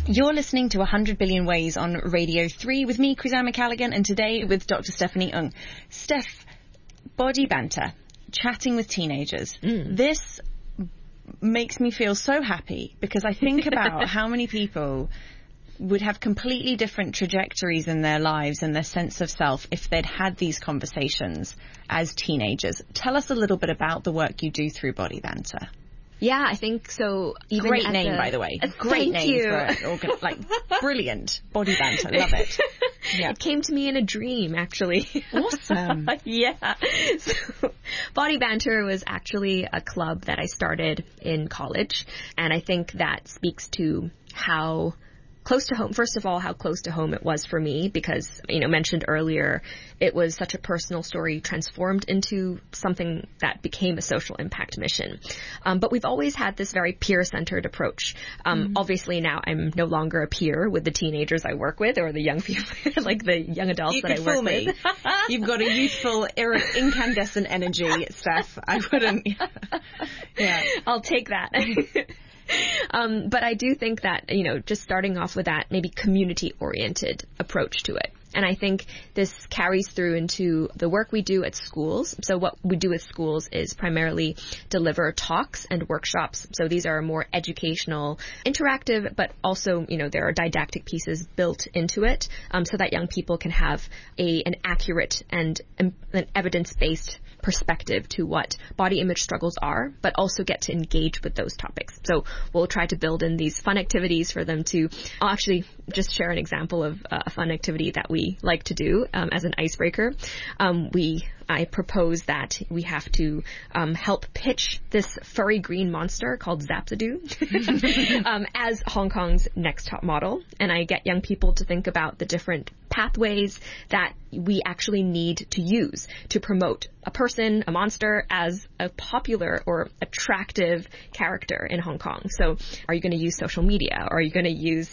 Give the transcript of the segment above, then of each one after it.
You're listening to 100 Billion Ways on Radio 3 with me, Chrisanne McCalligan, and today with Dr. Stephanie Ng. Steph, body banter, chatting with teenagers. This makes me feel so happy because I think about how many people would have completely different trajectories in their lives and their sense of self if they'd had these conversations as teenagers. Tell us a little bit about the work you do through body banter. Yeah, I think so. Even great name, by the way. Great name for brilliant. Body banter. Love it. Yeah. It came to me in a dream, actually. Awesome. Yeah. So, Body Banter was actually a club that I started in college, and I think that speaks to how close to home, first of all, how close to home it was for me because, mentioned earlier, it was such a personal story transformed into something that became a social impact mission. But we've always had this very peer-centered approach. Obviously now I'm no longer a peer with the teenagers I work with or the young people, like the young adults that I work with. You've got a youthful, incandescent energy, Steph. I wouldn't. Yeah. I'll take that. But I do think that, just starting off with that maybe community-oriented approach to it. And I think this carries through into the work we do at schools. So what we do at schools is primarily deliver talks and workshops. So these are more educational, interactive, but also, there are didactic pieces built into it so that young people can have an accurate and an evidence-based perspective to what body image struggles are, but also get to engage with those topics. So we'll try to build in these fun activities for them to, I'll actually just share an example of a fun activity that we like to do as an icebreaker. I propose that we have to help pitch this furry green monster called Zapsodoo as Hong Kong's next top model. And I get young people to think about the different pathways that we actually need to use to promote a person, a monster, as a popular or attractive character in Hong Kong. So are you going to use social media? Or are you going to use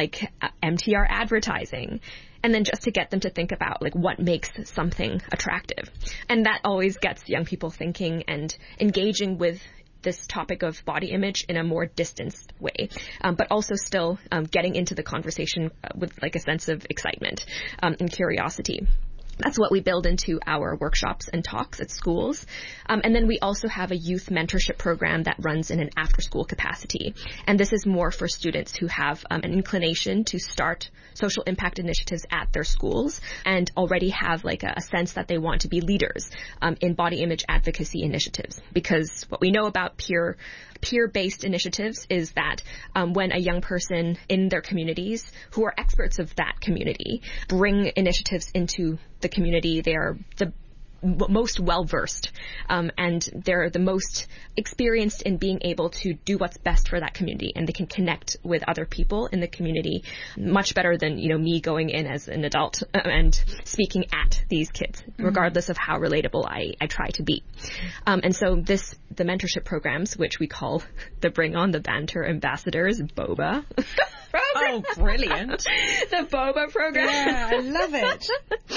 MTR advertising? And then just to get them to think about what makes something attractive. And that always gets young people thinking and engaging with this topic of body image in a more distanced way, but also still getting into the conversation with a sense of excitement and curiosity. That's what we build into our workshops and talks at schools. And then we also have a youth mentorship program that runs in an after-school capacity. And this is more for students who have an inclination to start social impact initiatives at their schools and already have a sense that they want to be leaders in body image advocacy initiatives. Because what we know about peer-based initiatives is that when a young person in their communities who are experts of that community bring initiatives into the community, they are the most well-versed and they're the most experienced in being able to do what's best for that community, and they can connect with other people in the community much better than me going in as an adult and speaking at these kids, regardless of how relatable I try to be. And so the mentorship programs, which we call the Bring On the Banter Ambassadors, BOBA. Oh, brilliant. The BOBA program. Yeah, I love it.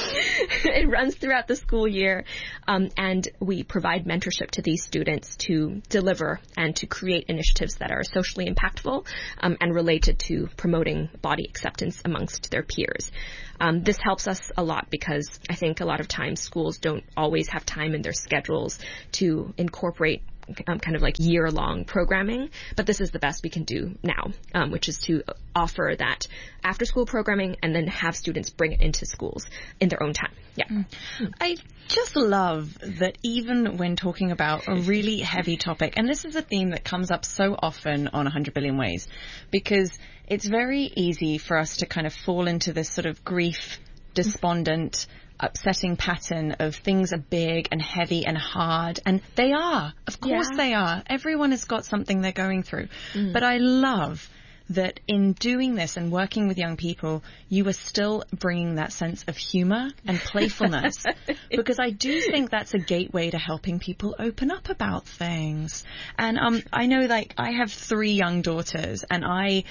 It runs throughout the school year, and we provide mentorship to these students to deliver and to create initiatives that are socially impactful and related to promoting body acceptance amongst their peers. This helps us a lot because I think a lot of times schools don't always have time in their schedules to incorporate year-long programming, but this is the best we can do now, which is to offer that after-school programming and then have students bring it into schools in their own time. Yeah. I just love that even when talking about a really heavy topic, and this is a theme that comes up so often on 100 Billion Ways, because it's very easy for us to kind of fall into this sort of grief, despondent, upsetting pattern of things are big and heavy and hard, and they are. Of course they are. Everyone has got something they're going through. But I love that in doing this and working with young people, you are still bringing that sense of humor and playfulness, because I do think that's a gateway to helping people open up about things. And I know I have 3 young daughters, and I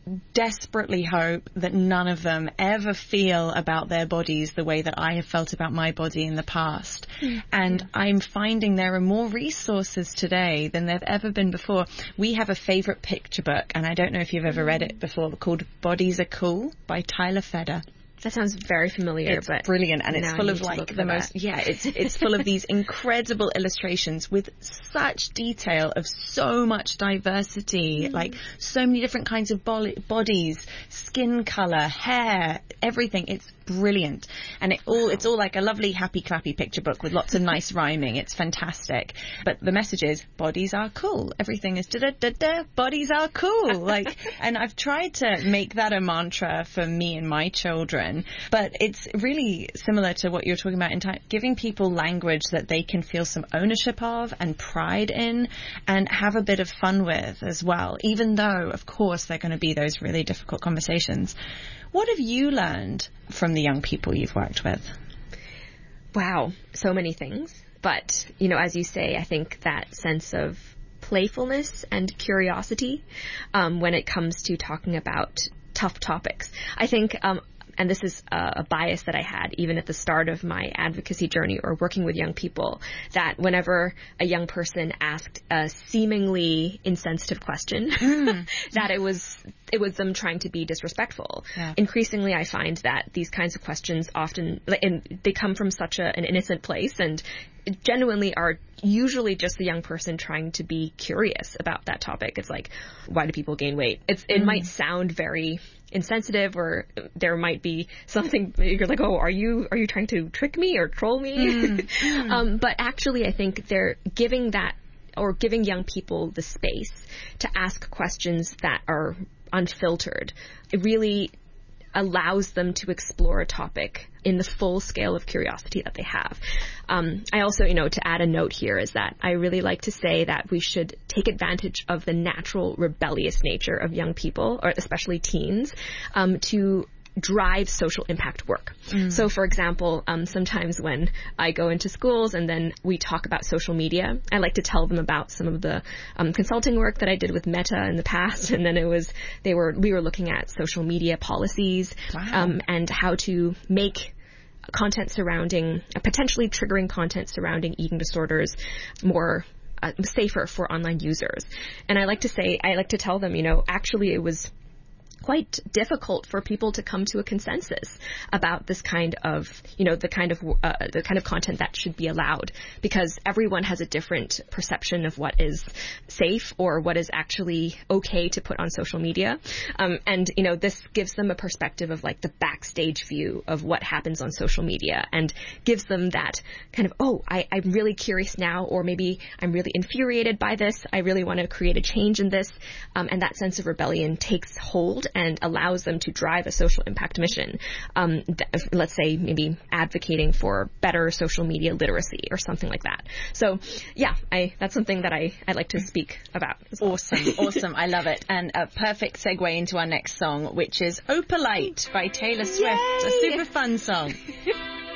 desperately hope that none of them ever feel about their bodies the way that I have felt about my body in the past. And I'm finding there are more resources today than there've ever been before. We have a favorite picture book, and I don't know if you've ever read it before, called Bodies Are Cool by Tyler Feder. That sounds very familiar, it's but brilliant, and it's full of like the most, it's full of these incredible illustrations with such detail of so much diversity, like so many different kinds of bodies, skin color, hair, everything. It's brilliant, and it's all like a lovely happy clappy picture book with lots of nice rhyming. It's fantastic, but the message is bodies are cool. Everything is da-da-da-da, bodies are cool. Like, and I've tried to make that a mantra for me and my children. But it's really similar to what you're talking about in giving people language that they can feel some ownership of and pride in and have a bit of fun with as well, even though, of course, they're going to be those really difficult conversations. What have you learned from the young people you've worked with? Wow, so many things. But, as you say, I think that sense of playfulness and curiosity when it comes to talking about tough topics. I think and this is a bias that I had even at the start of my advocacy journey or working with young people, that whenever a young person asked a seemingly insensitive question, that it was them trying to be disrespectful. Yeah. Increasingly, I find that these kinds of questions often, they come from such an innocent place and genuinely are usually just the young person trying to be curious about that topic. It's like, why do people gain weight? It might sound very insensitive, or there might be something you're like, oh, are you trying to trick me or troll me? But actually, I think they're giving young people the space to ask questions that are unfiltered. It really allows them to explore a topic in the full scale of curiosity that they have. I also, to add a note here is that I really like to say that we should take advantage of the natural rebellious nature of young people, or especially teens, to drive social impact work. So, for example, sometimes when I go into schools and then we talk about social media, I like to tell them about some of the consulting work that I did with Meta in the past, and then we were looking at social media policies. Wow. And how to make content surrounding potentially triggering content surrounding eating disorders more safer for online users. And I like to tell them, actually it was quite difficult for people to come to a consensus about this kind of, the kind of content that should be allowed, because everyone has a different perception of what is safe or what is actually okay to put on social media. And this gives them a perspective of like the backstage view of what happens on social media, and gives them that kind of, oh, I'm really curious now, or maybe I'm really infuriated by this. I really want to create a change in this. And that sense of rebellion takes hold and allows them to drive a social impact mission. Let's say maybe advocating for better social media literacy or something like that. So yeah, that's something that I like to speak about as well. Awesome. I love it. And a perfect segue into our next song, which is Opalite by Taylor Swift. Yay! A super fun song.